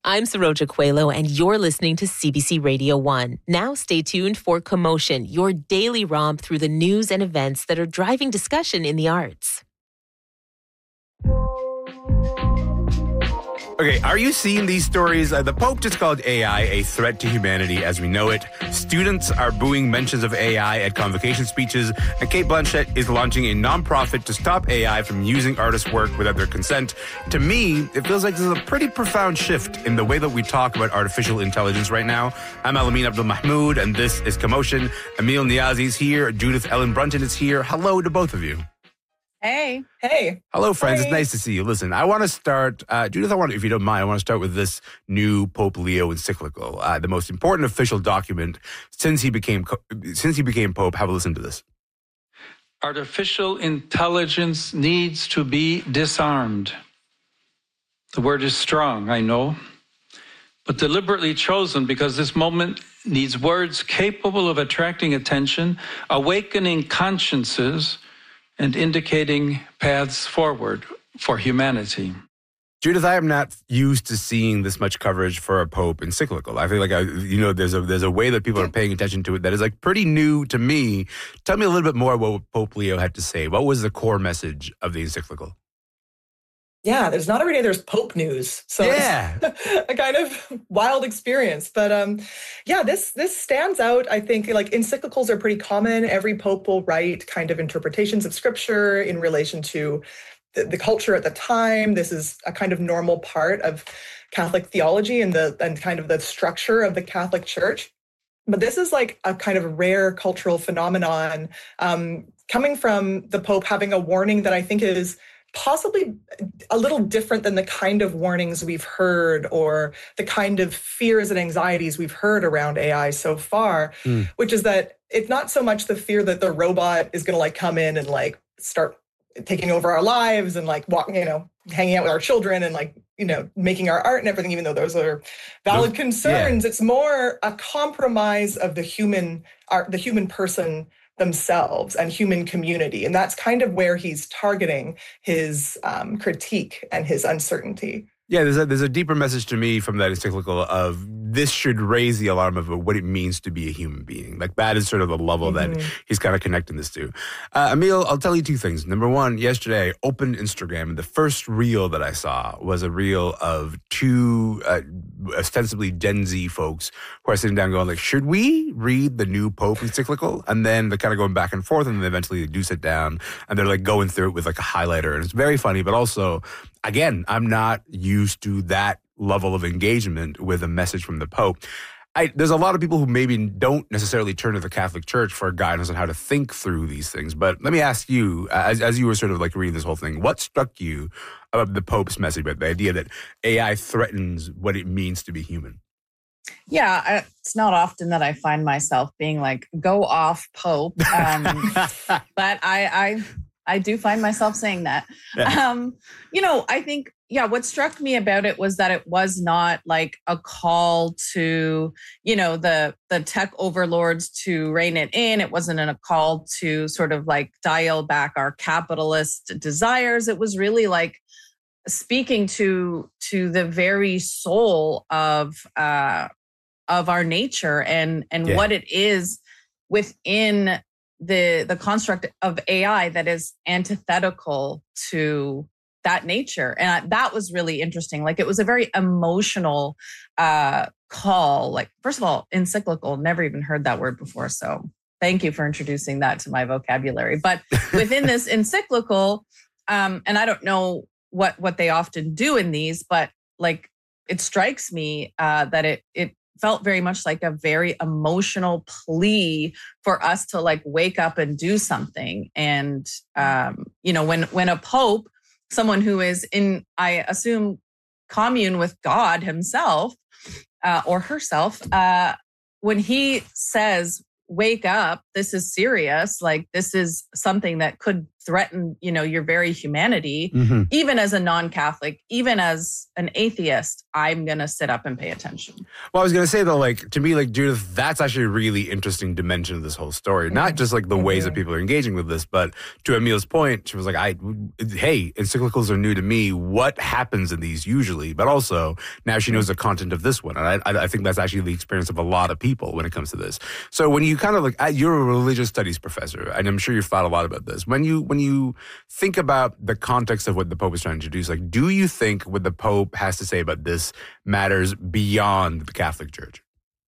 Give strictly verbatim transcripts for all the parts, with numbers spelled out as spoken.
I'm Saroja Coelho, and you're listening to C B C Radio one. Now stay tuned for Commotion, your daily romp through the news and events that are driving discussion in the arts. Okay, are you seeing these stories? Uh, the Pope just called A I a threat to humanity as we know it. Students are booing mentions of A I at convocation speeches, and Cate Blanchett is launching a nonprofit to stop A I from using artists' work without their consent. To me, it feels like this is a pretty profound shift in the way that we talk about artificial intelligence right now. I'm Alamin Abdul-Mahmoud, and this is Commotion. Emil Niazi is here. Judith Ellen Brunton is here. Hello to both of you. Hey. Hey. Hello, friends. Hi. It's nice to see you. Listen, I want to start, uh, Judith, I want, if you don't mind, I want to start with this new Pope Leo encyclical, uh, the most important official document since he became since he became Pope. Have a listen to this. Artificial intelligence needs to be disarmed. The word is strong, I know, but deliberately chosen because this moment needs words capable of attracting attention, awakening consciences, and indicating paths forward for humanity. Judith, I am not used to seeing this much coverage for a Pope encyclical. I feel like, I, you know, there's a there's a way that people are paying attention to it that is like pretty new to me. Tell me a little bit more about what Pope Leo had to say. What was the core message of the encyclical? Yeah, there's not every day there's Pope news. So yeah. It's a kind of wild experience. But um, yeah, this this stands out. I think like encyclicals are pretty common. Every Pope will write kind of interpretations of scripture in relation to the, the culture at the time. This is a kind of normal part of Catholic theology and the and kind of the structure of the Catholic Church. But this is like a kind of rare cultural phenomenon um, coming from the Pope having a warning that I think is possibly a little different than the kind of warnings we've heard or the kind of fears and anxieties we've heard around A I so far, mm. which is that it's not so much the fear that the robot is going to like come in and like start taking over our lives and like walking, you know, hanging out with our children and like, you know, making our art and everything, even though those are valid those, concerns. Yeah. It's more a compromise of the human art, the human person themselves and human community. And that's kind of where he's targeting his um, critique and his uncertainty. Yeah, there's a, there's a deeper message to me from that encyclical of this should raise the alarm of what it means to be a human being. Like that is sort of the level mm-hmm. that he's kind of connecting this to. Uh, Emil, I'll tell you two things. Number one, yesterday I opened Instagram and the first reel that I saw was a reel of two uh, ostensibly Gen Z folks who are sitting down going like, should we read the new Pope encyclical? And then they're kind of going back and forth and then eventually they do sit down and they're like going through it with like a highlighter. And it's very funny, but also, again, I'm not used to that level of engagement with a message from the Pope. I, there's a lot of people who maybe don't necessarily turn to the Catholic Church for guidance on how to think through these things. But let me ask you, as, as you were sort of like reading this whole thing, what struck you about the Pope's message, about the idea that A I threatens what it means to be human? Yeah, it's not often that I find myself being like, go off, Pope. Um, but I... I I do find myself saying that. Yeah. Um, you know, I think, yeah, what struck me about it was that it was not like a call to, you know, the the tech overlords to rein it in. It wasn't a call to sort of like dial back our capitalist desires. It was really like speaking to to the very soul of uh, of our nature and and yeah. what it is within the the construct of A I that is antithetical to that nature. And that was really interesting. Like it was a very emotional uh, call. Like, first of all, encyclical, never even heard that word before. So thank you for introducing that to my vocabulary. But within this encyclical, um, and I don't know what, what they often do in these, but like it strikes me uh, that it it felt very much like a very emotional plea for us to like wake up and do something. And, um, you know, when, when a pope, someone who is in, I assume, commune with God himself uh, or herself, uh, when he says, wake up, this is serious, like this is something that could threaten, you know, your very humanity, Mm-hmm. even as a non-Catholic, even as an atheist, I'm going to sit up and pay attention. Well, I was going to say though, like, to me, like, Judith, that's actually a really interesting dimension of this whole story. Not just like the Mm-hmm. ways that people are engaging with this, but to Emil's point, she was like, I, hey, encyclicals are new to me. What happens in these usually? But also now she knows the content of this one. And I, I think that's actually the experience of a lot of people when it comes to this. So when you kind of like, you're a religious studies professor, and I'm sure you've thought a lot about this. When you, when you think about the context of what the Pope is trying to introduce, like, do you think what the Pope has to say about this matters beyond the Catholic Church?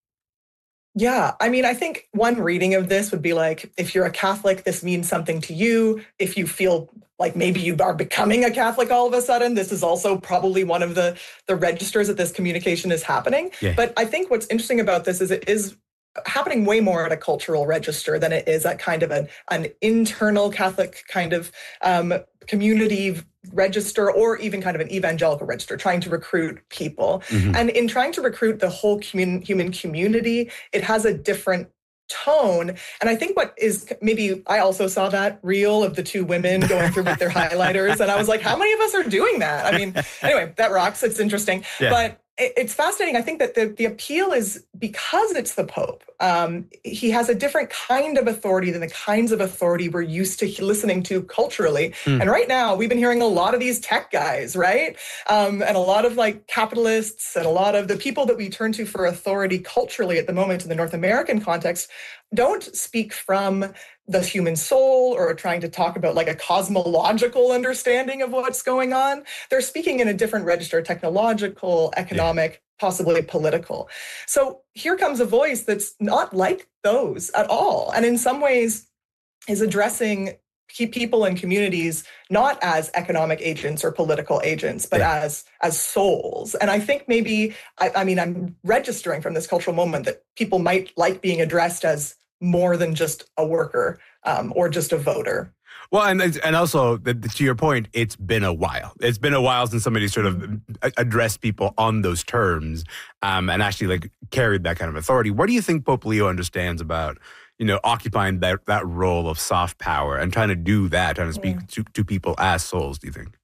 Yeah, I mean, I think one reading of this would be like, if you're a Catholic, this means something to you. If you feel like maybe you are becoming a Catholic all of a sudden, this is also probably one of the, the registers that this communication is happening. Yeah. But I think what's interesting about this is it is happening way more at a cultural register than it is at kind of an, an internal Catholic kind of um, community register, or even kind of an evangelical register, trying to recruit people. Mm-hmm. And in trying to recruit the whole commun- human community, it has a different tone. And I think what is maybe, I also saw that reel of the two women going through with their highlighters. And I was like, how many of us are doing that? I mean, anyway, that rocks. It's interesting. Yeah. But it's fascinating. I think that the, the appeal is because it's the Pope. Um, he has a different kind of authority than the kinds of authority we're used to listening to culturally. Mm. And right now, we've been hearing a lot of these tech guys, right? Um, and a lot of like capitalists and a lot of the people that we turn to for authority culturally at the moment in the North American context don't speak from the human soul or trying to talk about like a cosmological understanding of what's going on. They're speaking in a different register, technological, economic, yeah. possibly political. So here comes a voice that's not like those at all. And in some ways is addressing people and communities not as economic agents or political agents, but yeah. as as souls. And I think maybe, I, I mean, I'm registering from this cultural moment that people might like being addressed as more than just a worker um, or just a voter. Well, and and also, to your point, it's been a while. It's been a while since somebody sort of addressed people on those terms um, and actually like carried that kind of authority. What do you think Pope Leo understands about, you know, occupying that, that role of soft power and trying to do that, trying to speak yeah. to, to people as souls, do you think?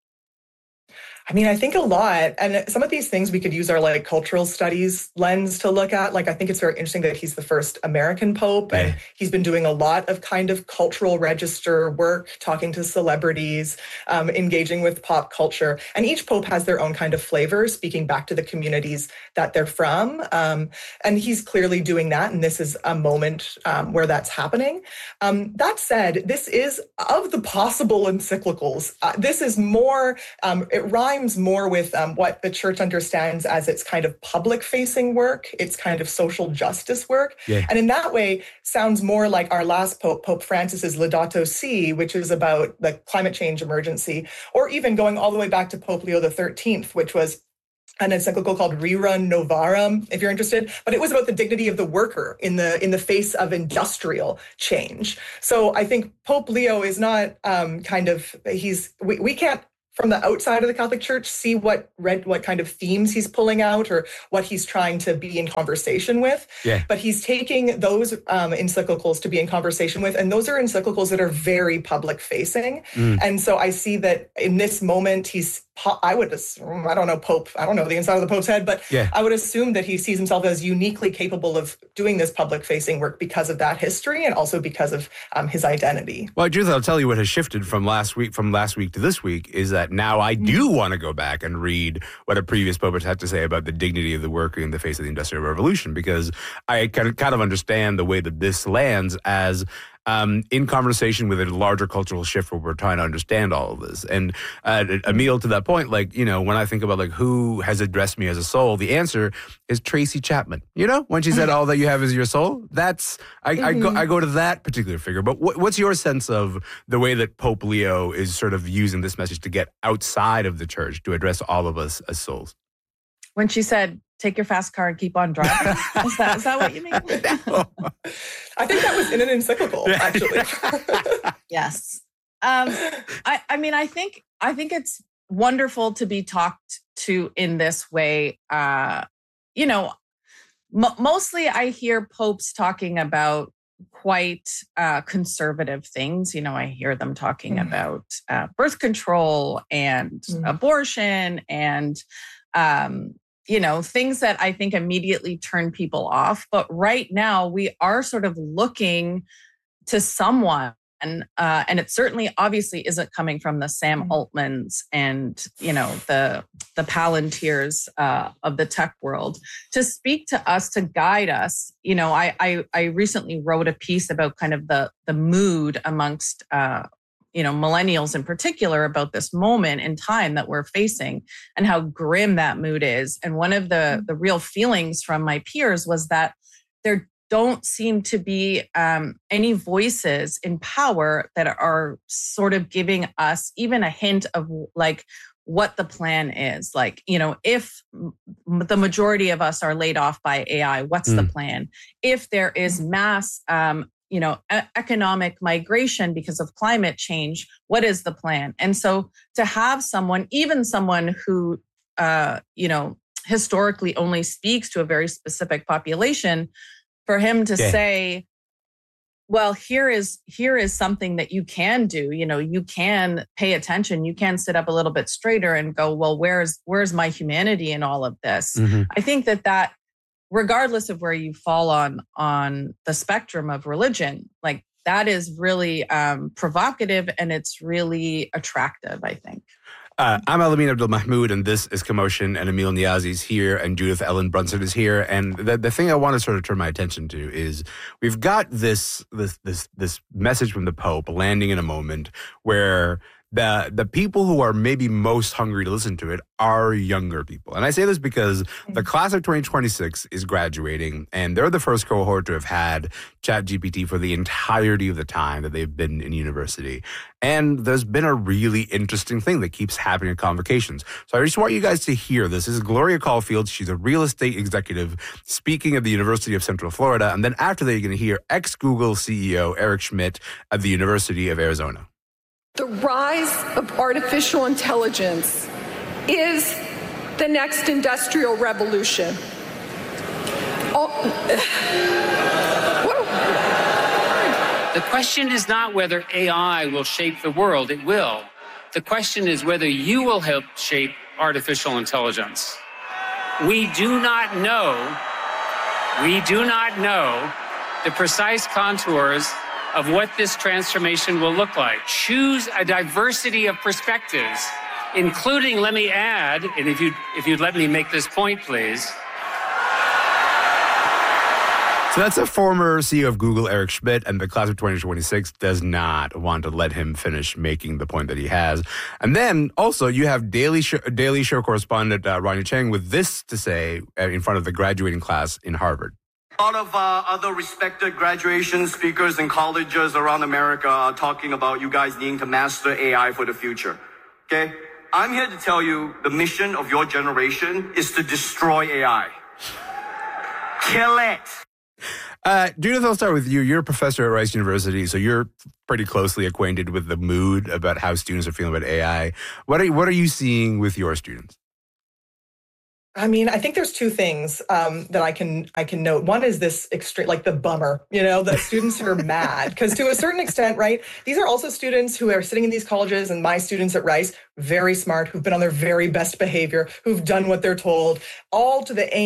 I mean, I think a lot. And some of these things we could use our like cultural studies lens to look at. Like, I think it's very interesting that he's the first American Pope and yeah. he's been doing a lot of kind of cultural register work, talking to celebrities, um, engaging with pop culture. And each Pope has their own kind of flavor, speaking back to the communities that they're from. Um, and he's clearly doing that. And this is a moment um, where that's happening. Um, that said, this is of the possible encyclicals. Uh, this is more, um, it rhymes more with um, what the church understands as its kind of public-facing work, its kind of social justice work. Yeah. And in that way, sounds more like our last Pope, Pope Francis's Laudato Si, which is about the climate change emergency, or even going all the way back to Pope Leo the thirteenth, which was an encyclical called Rerum Novarum, if you're interested. But it was about the dignity of the worker in the in the face of industrial change. So I think Pope Leo is not um, kind of, he's, we, we can't, from the outside of the Catholic Church, see what red, what kind of themes he's pulling out or what he's trying to be in conversation with. Yeah. But he's taking those um, encyclicals to be in conversation with, and those are encyclicals that are very public facing. Mm. And so I see that in this moment, he's, I would assume, I don't know, Pope, I don't know the inside of the Pope's head, but yeah. I would assume that he sees himself as uniquely capable of doing this public facing work because of that history and also because of um, his identity. Well, Judith, I'll tell you what has shifted from last week, from last week to this week is that now I do want to go back and read what a previous Pope had to say about the dignity of the worker in the face of the Industrial Revolution, because I kind of, kind of understand the way that this lands as Um, in conversation with a larger cultural shift where we're trying to understand all of this. And uh, Emil, to that point, like, you know, when I think about like who has addressed me as a soul, the answer is Tracy Chapman. You know, when she said all that you have is your soul, that's, I, mm-hmm. I, go, I go to that particular figure. But what, what's your sense of the way that Pope Leo is sort of using this message to get outside of the church to address all of us as souls? When she said, take your fast car and keep on driving. Is that, is that what you mean? No. I think that was in an encyclical, actually. Yes. Um, I, I mean, I think, I think it's wonderful to be talked to in this way. Uh, you know, m- mostly I hear popes talking about quite uh, conservative things. You know, I hear them talking Mm. about uh, birth control and Mm. abortion and, um, you know, things that I think immediately turn people off. But right now, we are sort of looking to someone. Uh, and it certainly obviously isn't coming from the Sam Mm. Altmans and, you know, the the Palantirs uh, of the tech world to speak to us, to guide us. You know, I I, I recently wrote a piece about kind of the the mood amongst, uh, you know, millennials in particular about this moment in time that we're facing and how grim that mood is. And one of the the real feelings from my peers was that they're don't seem to be um, any voices in power that are sort of giving us even a hint of like what the plan is. Like, you know, if m- the majority of us are laid off by A I, what's Mm. the plan? If there is mass, um, you know, e- economic migration because of climate change, what is the plan? And so to have someone, even someone who, uh, you know, historically only speaks to a very specific population, for him to Yeah. say, well, here is here is something that you can do. You know, you can pay attention. You can sit up a little bit straighter and go, well, where's where's my humanity in all of this? Mhm. I think that that, regardless of where you fall on on the spectrum of religion, like that is really um, provocative and it's really attractive, I think. Uh, I'm Alamin Abdul Mahmoud, and this is Commotion, and Emil Niazi is here, and Judith Ellen Brunson is here. And the, the thing I want to sort of turn my attention to is we've got this this this this message from the Pope landing in a moment where the the people who are maybe most hungry to listen to it are younger people. And I say this because the class of twenty twenty-six is graduating, and they're the first cohort to have had ChatGPT for the entirety of the time that they've been in university. And there's been a really interesting thing that keeps happening in convocations. So I just want you guys to hear this. This is Gloria Caulfield. She's a real estate executive speaking at the University of Central Florida. And then after that, you're going to hear ex-Google C E O Eric Schmidt at the University of Arizona. The rise of artificial intelligence is the next industrial revolution. Oh, the question is not whether A I will shape the world. It will. The question is whether you will help shape artificial intelligence. We do not know, we do not know the precise contours of what this transformation will look like. Choose a diversity of perspectives, including, let me add, and if you'd, if you'd let me make this point, please. So that's a former C E O of Google, Eric Schmidt, and the class of twenty twenty-six does not want to let him finish making the point that he has. And then also you have Daily Show, Daily Show correspondent uh, Ronnie Chang with this to say uh, in front of the graduating class in Harvard. A lot of uh, other respected graduation speakers and colleges around America are talking about you guys needing to master A I for the future. Okay? I'm here to tell you the mission of your generation is to destroy A I. Kill it. Uh, Judith, I'll start with you. You're a professor at Rice University, so you're pretty closely acquainted with the mood about how students are feeling about A I. What are, what are you seeing with your students? I mean, I think there's two things um, that I can I can note. One is this extreme, like the bummer, you know, the students who are mad. Because to a certain extent, right, these are also students who are sitting in these colleges, and my students at Rice, very smart, who've been on their very best behavior, who've done what they're told, all to the aim